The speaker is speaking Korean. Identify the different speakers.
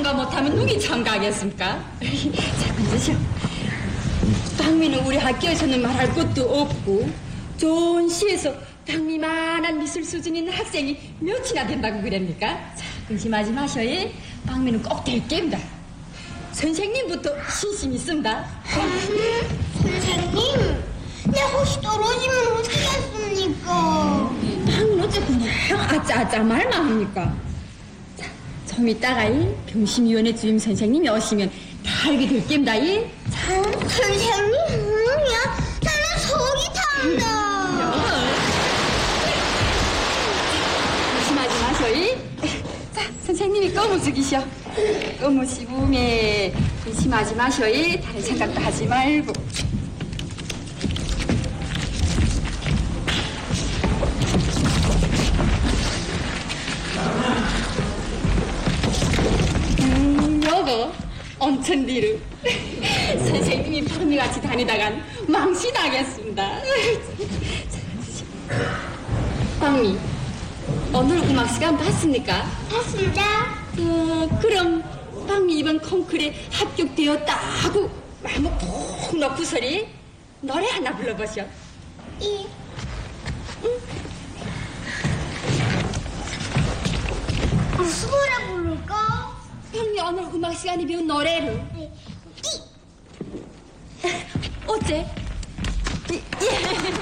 Speaker 1: 참가 못하면 누구 참가하겠습니까? 자, 앉으시오. 박미는 우리 학교에서는 말할 것도 없고 좋은 시에서 박미만한 미술 수준 있는 학생이 몇이나 된다고 그럽니까? 자, 근심하지 마셔요. 박미는 꼭 될 겁니다. 선생님부터 신심 있습니다.
Speaker 2: 선생님, 내 혹시 떨어지면 어떻게 했습니까?
Speaker 1: 박미는 어째서 뭐 아짜아짜 말만 합니까? 자, 좀 이따가 병심위원회 주임 선생님이 오시면 다 알게 될 겁니다. 자,
Speaker 2: 선생님이야? 나는 속이 탄다.
Speaker 1: 조심하지 마셔. 자, 선생님이 꺼무 죽이셔. 꺼무 씹으면 조심하지 마셔. 다른 생각도 하지 말고. 여보, 엄청 뒤로. 선생님이 박미같이 다니다간 망신하겠습니다. 박미, 오늘 음악 시간 봤습니까?
Speaker 2: 봤습니다.
Speaker 1: 그럼 박미 이번 콩쿠르에 합격되었다 하고 마음을 푹 놓고서리 노래 하나 불러보셔.
Speaker 2: 무슨 노래 부를까?
Speaker 1: 박미 오늘 음악 시간에 배운 노래를. 어째? 예.